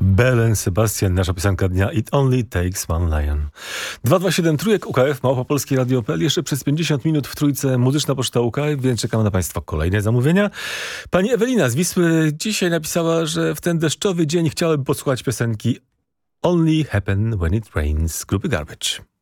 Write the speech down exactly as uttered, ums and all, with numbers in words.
Belen Sebastian, nasza piosenka dnia It Only Takes One Lion. dwa dwa siedem trójek U K F, Małopolskie Radio kropka p l. Jeszcze przez pięćdziesiąt minut w trójce Muzyczna Poczta U K F, więc czekamy na Państwa kolejne zamówienia. Pani Ewelina z Wisły dzisiaj napisała, że w ten deszczowy dzień chciałaby posłuchać piosenki Only Happen When It Rains z grupy Garbage.